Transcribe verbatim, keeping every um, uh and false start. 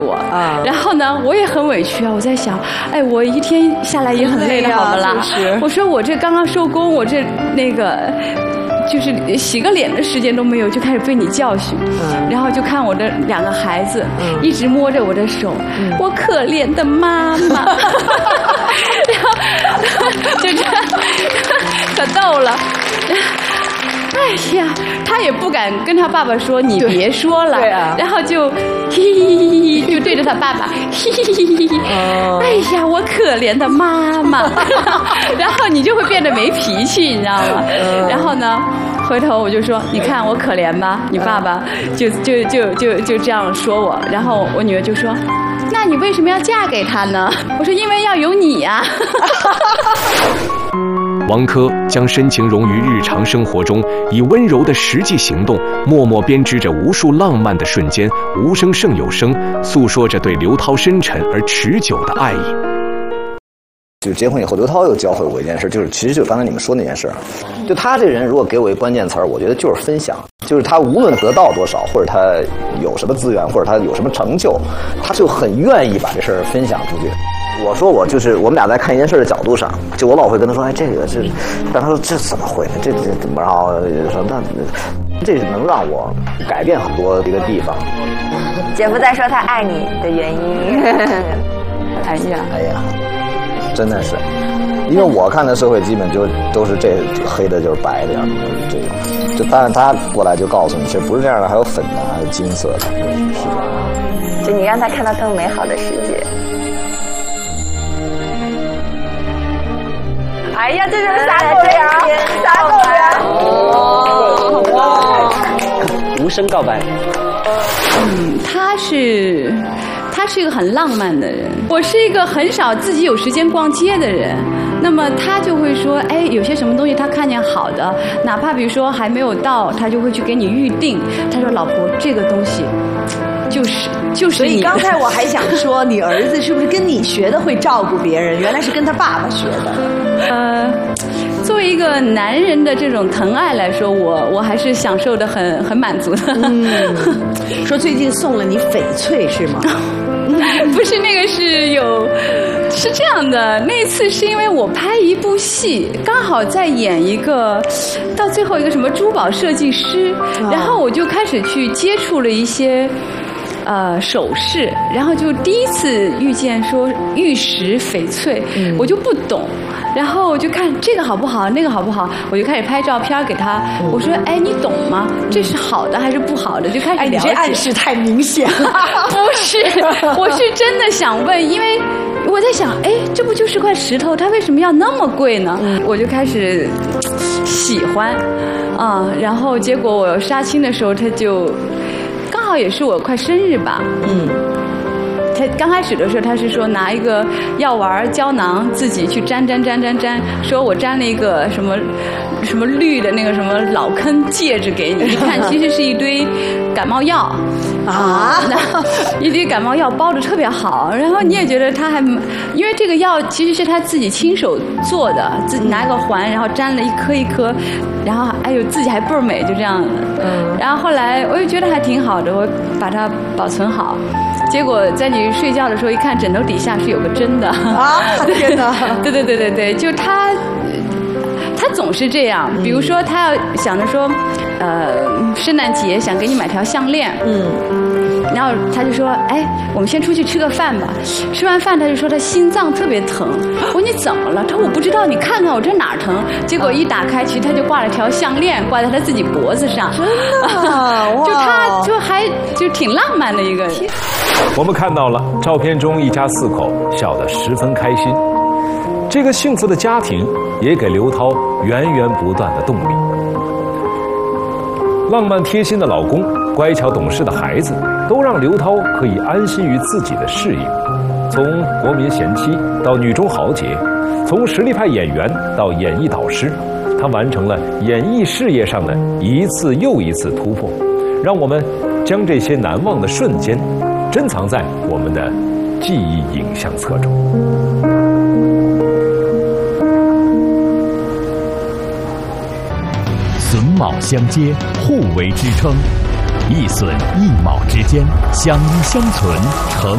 我啊，然后呢，我也很委屈啊。我在想，哎，我一天下来也很累的，好不啦？我说我这刚刚收工，我这那个就是洗个脸的时间都没有，就开始被你教训。嗯，然后就看我的两个孩子、嗯、一直摸着我的手，嗯、我可怜的妈妈，然后就这样，可逗了。哎呀，他也不敢跟他爸爸说，你别说了。对啊。然后就嘿嘿嘿嘿，就对着他爸爸嘿嘿嘿嘿。哦。哎呀，我可怜的妈妈。然后你就会变得没脾气，你知道吗？嗯。然后呢，回头我就说，你看我可怜吧？你爸爸就就就就就这样说我。然后我女儿就说，那你为什么要嫁给他呢？我说因为要有你呀。 王珂将深情融于日常生活中，以温柔的实际行动，默默编织着无数浪漫的瞬间，无声胜有声，诉说着对刘涛深沉而持久的爱意。 就结婚以后，刘涛又教会我一件事，就是其实就刚才你们说那件事，就他这人如果给我一关键词儿，我觉得就是分享，就是他无论得到多少，或者他有什么资源，或者他有什么成就，他就很愿意把这事儿分享出去。我说我就是我们俩在看一件事的角度上，就我老会跟他说，哎，这个是，但他说这怎么会呢？这这怎么？然后说那这是能让我改变很多一个地方。 姐夫在说他爱你的原因。 哎呀， 哎呀，真的是，因为我看的社会基本就都是这黑的就是白的样子，这种。就当然他过来就告诉你，其实不是这样的，还有粉的，还有金色的，是这样。 就你让他看到更美好的世界。哎呀，这就是撒狗粮，撒狗粮！ 哦，哇！无声告白。 嗯，他是，他是一个很浪漫的人。我是一个很少自己有时间逛街的人。那么他就会说，哎，有些什么东西他看见好的，哪怕比如说还没有到，他就会去给你预定。他说：“老婆，这个东西。”就是就是你。 所以刚才我还想说，你儿子是不是跟你学的会照顾别人？原来是跟他爸爸学的。 呃，作为一个男人的这种疼爱来说，我我还是享受的很很满足的。 嗯，说最近送了你翡翠是吗？ 不是，那个是有，是这样的。那次是因为我拍一部戏，刚好在演一个，到最后一个什么珠宝设计师，然后我就开始去接触了一些。呃，首饰，然后就第一次遇见说玉石翡翠，嗯、我就不懂，然后我就看这个好不好，那个好不好，我就开始拍照片给他。嗯、我说，哎，你懂吗？这是好的还是不好的？就开始了解。 哎，你这暗示太明显了。 不是，我是真的想问，因为我在想，哎，这不就是块石头，它为什么要那么贵呢？嗯、我就开始喜欢，啊、嗯，然后结果我杀青的时候，他就。刚好也是我快生日吧，嗯，他刚开始的时候他是说拿一个药丸胶囊自己去粘粘粘粘粘，说我粘了一个什么什么绿的那个什么老坑戒指给你，一看其实是一堆感冒药啊，一堆感冒药包的特别好，然后你也觉得他还因为这个药其实是他自己亲手做的，自己拿个环然后粘了一颗一颗。然后哎呦，自己还倍儿美，就这样。嗯。然后后来我又觉得还挺好的，我把它保存好。结果在你睡觉的时候，一看枕头底下是有个针的。啊！ 天哪！ 对对对对对，就他，他总是这样。比如说，他要想着说，呃，圣诞节想给你买条项链。嗯。然后他就说：“哎，我们先出去吃个饭吧。”吃完饭他就说他心脏特别疼。我说你怎么了？他说我不知道，你看看我这哪儿疼？结果一打开，其实他就挂了条项链，挂在他自己脖子上。 真的？ 就他就还就挺浪漫的一个人。 我们看到了照片中一家四口笑得十分开心，这个幸福的家庭也给刘涛源源不断的动力。浪漫贴心的老公，乖巧懂事的孩子，都让刘涛可以安心于自己的事业。从国民贤妻到女中豪杰，从实力派演员到演艺导师，她完成了演艺事业上的一次又一次突破，让我们将这些难忘的瞬间珍藏在我们的记忆影像册中。 榫卯相接，互为支撑，一榫一卯之间相依相存，成